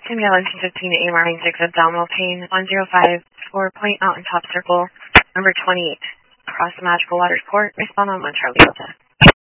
Male engine 15 AMR 96 abdominal pain, 1054 Point Mountain Top Circle, number 28, across the Magical Waters Port, respond on 1 Charlie Delta.